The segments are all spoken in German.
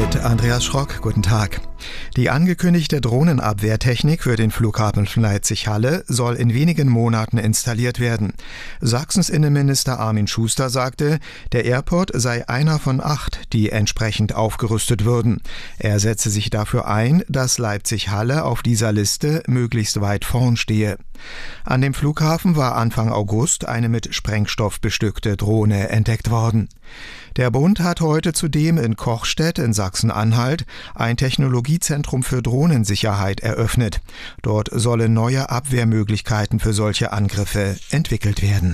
Mit Andreas Schrock, guten Tag. Die angekündigte Drohnenabwehrtechnik für den Flughafen Leipzig-Halle soll in wenigen Monaten installiert werden. Sachsens Innenminister Armin Schuster sagte, der Airport sei einer von 8, die entsprechend aufgerüstet würden. Er setze sich dafür ein, dass Leipzig-Halle auf dieser Liste möglichst weit vorn stehe. An dem Flughafen war Anfang August eine mit Sprengstoff bestückte Drohne entdeckt worden. Der Bund hat heute zudem in Kochstedt in Sachsen-Anhalt ein Technologiezentrum für Drohnensicherheit eröffnet. Dort sollen neue Abwehrmöglichkeiten für solche Angriffe entwickelt werden.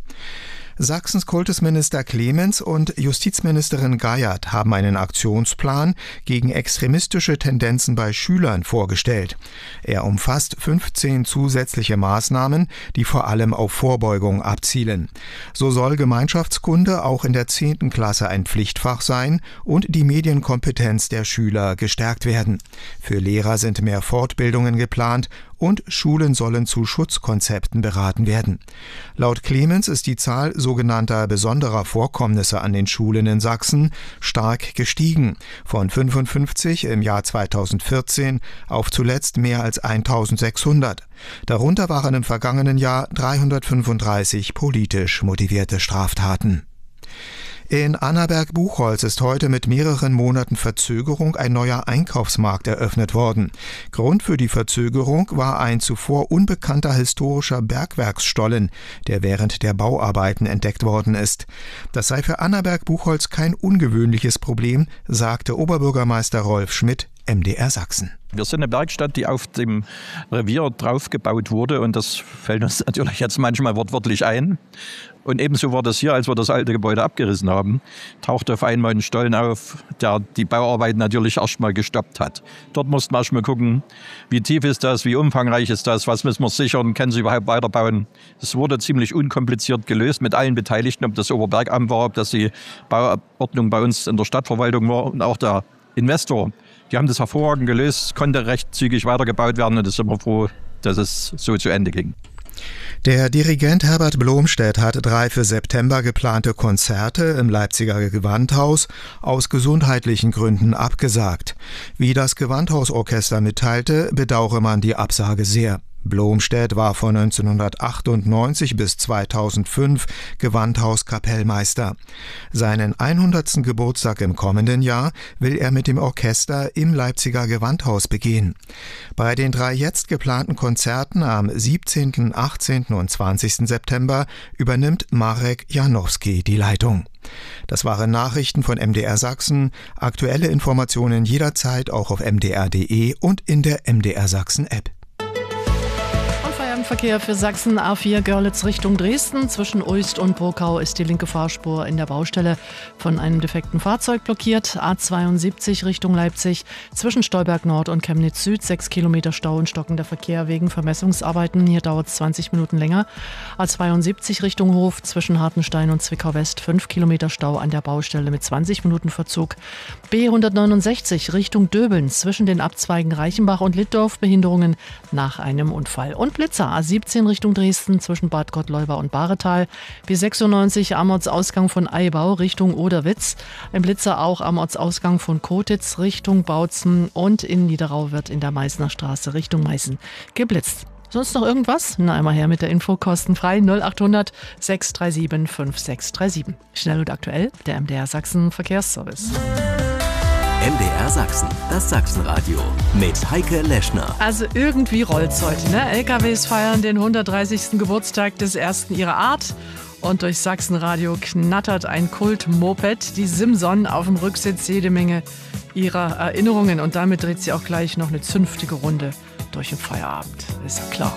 Sachsens Kultusminister Clemens und Justizministerin Geiert haben einen Aktionsplan gegen extremistische Tendenzen bei Schülern vorgestellt. Er umfasst 15 zusätzliche Maßnahmen, die vor allem auf Vorbeugung abzielen. So soll Gemeinschaftskunde auch in der 10. Klasse ein Pflichtfach sein und die Medienkompetenz der Schüler gestärkt werden. Für Lehrer sind mehr Fortbildungen geplant und Schulen sollen zu Schutzkonzepten beraten werden. Laut Clemens ist die Zahl sogenannter besonderer Vorkommnisse an den Schulen in Sachsen stark gestiegen, von 55 im Jahr 2014 auf zuletzt mehr als 1600. Darunter waren im vergangenen Jahr 335 politisch motivierte Straftaten. In Annaberg-Buchholz ist heute mit mehreren Monaten Verzögerung ein neuer Einkaufsmarkt eröffnet worden. Grund für die Verzögerung war ein zuvor unbekannter historischer Bergwerksstollen, der während der Bauarbeiten entdeckt worden ist. Das sei für Annaberg-Buchholz kein ungewöhnliches Problem, sagte Oberbürgermeister Rolf Schmidt, MDR Sachsen. Wir sind eine Werkstatt, die auf dem Revier draufgebaut wurde und das fällt uns natürlich jetzt manchmal wortwörtlich ein. Und ebenso war das hier, als wir das alte Gebäude abgerissen haben, tauchte auf einmal ein Stollen auf, der die Bauarbeit natürlich erstmal gestoppt hat. Dort mussten wir erstmal gucken, wie tief ist das, wie umfangreich ist das, was müssen wir sichern, können sie überhaupt weiterbauen. Es wurde ziemlich unkompliziert gelöst mit allen Beteiligten, ob das Oberbergamt war, ob das die Bauordnung bei uns in der Stadtverwaltung war und auch der Investor. Die haben das hervorragend gelöst, konnte recht zügig weitergebaut werden und es sind wir froh, dass es so zu Ende ging. Der Dirigent Herbert Blomstedt hat 3 für September geplante Konzerte im Leipziger Gewandhaus aus gesundheitlichen Gründen abgesagt. Wie das Gewandhausorchester mitteilte, bedauere man die Absage sehr. Blomstedt war von 1998 bis 2005 Gewandhauskapellmeister. Seinen 100. Geburtstag im kommenden Jahr will er mit dem Orchester im Leipziger Gewandhaus begehen. Bei den 3 jetzt geplanten Konzerten am 17., 18. und 20. September übernimmt Marek Janowski die Leitung. Das waren Nachrichten von MDR Sachsen. Aktuelle Informationen jederzeit auch auf mdr.de und in der MDR Sachsen App. Verkehr für Sachsen A4 Görlitz Richtung Dresden. Zwischen Uist und Burkau ist die linke Fahrspur in der Baustelle von einem defekten Fahrzeug blockiert. A72 Richtung Leipzig zwischen Stolberg Nord und Chemnitz Süd 6 Kilometer Stau und stockender Verkehr wegen Vermessungsarbeiten. Hier dauert es 20 Minuten länger. A72 Richtung Hof zwischen Hartenstein und Zwickau West 5 Kilometer Stau an der Baustelle mit 20 Minuten Verzug. B169 Richtung Döbeln zwischen den Abzweigen Reichenbach und Littdorf Behinderungen nach einem Unfall. Und Blitzer A17 Richtung Dresden zwischen Bad Gottleuba und Bahretal. B96 am Ortsausgang von Eibau Richtung Oderwitz. Ein Blitzer auch am Ortsausgang von Kotitz Richtung Bautzen und in Niederau wird in der Meißner Straße Richtung Meißen geblitzt. Sonst noch irgendwas? Na, einmal her mit der Info, kostenfrei 0800 637 5637. Schnell und aktuell, der MDR Sachsen Verkehrsservice. MDR Sachsen, das Sachsenradio mit Heike Leschner. Also irgendwie rollt's heute, ne? LKWs feiern den 130. Geburtstag des ersten ihrer Art. Und durch Sachsenradio knattert ein Kult-Moped, die Simson, auf dem Rücksitz jede Menge ihrer Erinnerungen. Und damit dreht sie auch gleich noch eine zünftige Runde durch den Feierabend. Ist ja klar.